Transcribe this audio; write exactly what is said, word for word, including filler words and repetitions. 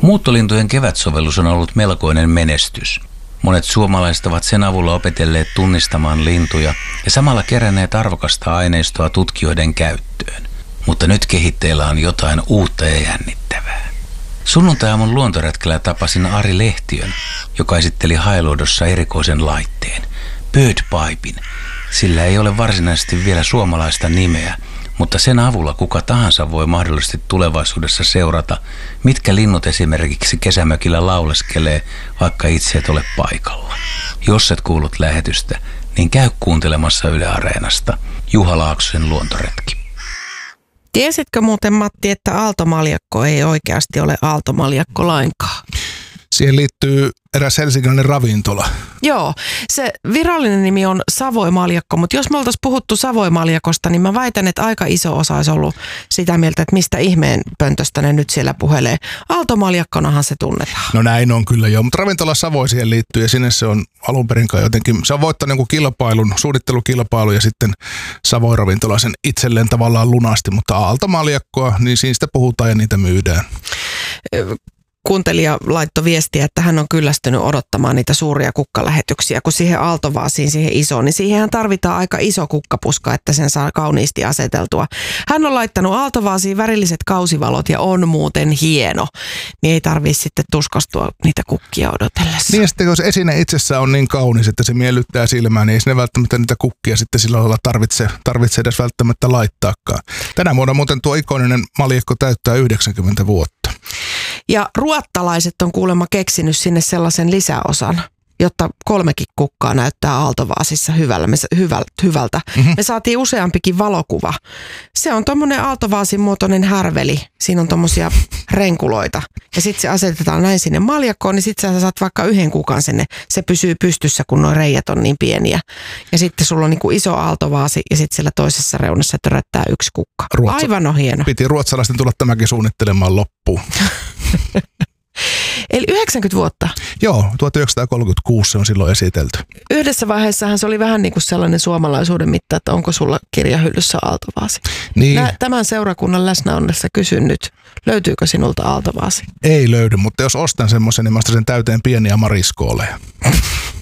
Muuttolintujen kevätsovellus on ollut melkoinen menestys. Monet suomalaiset ovat sen avulla opetelleet tunnistamaan lintuja ja samalla keränneet arvokasta aineistoa tutkijoiden käyttöön. Mutta nyt kehitteillä on jotain uutta ja jännittävää. Sunnuntai-aamun luontoretkellä tapasin Ari Lehtiön, joka esitteli Hailuodossa erikoisen laitteen, Birdpipin. Sillä ei ole varsinaisesti vielä suomalaista nimeä, mutta sen avulla kuka tahansa voi mahdollisesti tulevaisuudessa seurata, mitkä linnut esimerkiksi kesämökillä lauleskelee, vaikka itse et ole paikalla. Jos et kuullut lähetystä, niin käy kuuntelemassa Yle Areenasta Juha Laaksosen luontoretki. Tiesitkö muuten, Matti, että aaltomaljakko ei oikeasti ole aaltomaljakko lainkaan? Siihen liittyy eräs helsinkiläinen ravintola. Joo, se virallinen nimi on Savoimaljakko, mutta jos me oltaisiin puhuttu Savoimaljakosta, niin mä väitän, että aika iso osa olisi ollut sitä mieltä, että mistä ihmeen pöntöstä ne nyt siellä puhelee. Aaltomaljakkonahan se tunnetaan. No näin on kyllä joo, mutta ravintola Savoi siihen liittyy ja sinne se on alun perin jotenkin, se on voittanut jonkun kilpailun, suunnittelukilpailu ja sitten Savoin ravintola sen itselleen tavallaan lunasti, mutta aaltomaljakkoa, niin siitä puhutaan ja niitä myydään. Kuuntelija laittoi viestiä, että hän on kyllästynyt odottamaan niitä suuria kukkalähetyksiä, kun siihen aaltovaasiin, siihen isoon, niin siihen tarvitaan aika iso kukkapuska, että sen saa kauniisti aseteltua. Hän on laittanut aaltovaasiin värilliset kausivalot ja on muuten hieno, niin ei tarvitse sitten tuskastua niitä kukkia odotellessa. Niin ja sitten kun se esine itsessään on niin kaunis, että se miellyttää silmään, niin ei sinne välttämättä niitä kukkia sitten sillä lailla tarvitse, tarvitse edes välttämättä laittaakaan. Tänä vuonna muuten tuo ikoninen maljakko täyttää yhdeksänkymmentä vuotta. Ja ruottalaiset on kuulemma keksinyt sinne sellaisen lisäosan, jotta kolmekin kukkaa näyttää aaltovaasissa hyvällä, me, hyvältä. hyvältä. Mm-hmm. Me saatiin useampikin valokuva. Se on tommonen aaltovaasin muotoinen härveli. Siinä on tommosia renkuloita. Ja sitten se asetetaan näin sinne maljakkoon, niin sitten sä saat vaikka yhden kukan sinne. Se pysyy pystyssä, kun nuo reijät on niin pieniä. Ja sitten sulla on niinku iso aaltovaasi ja sitten siellä toisessa reunassa töröttää yksi kukka. Ruotsa- Aivan on hieno. Piti ruotsalaisten tulla tämäkin suunnittelemaan loppuun. Eli yhdeksänkymmentä vuotta? Joo, tuhatyhdeksänsataakolmekymmentäkuusi se on silloin esitelty. Yhdessä vaiheessahan se oli vähän niin kuin sellainen suomalaisuuden mitta, että onko sulla kirjahyllyssä aaltovaasi. Niin. Nä, tämän seurakunnan läsnä onnessa kysyn nyt, löytyykö sinulta aaltovaasi? Ei löydy, mutta jos ostan semmoisen, niin mä ostan sen täyteen pieniä mariskooleja.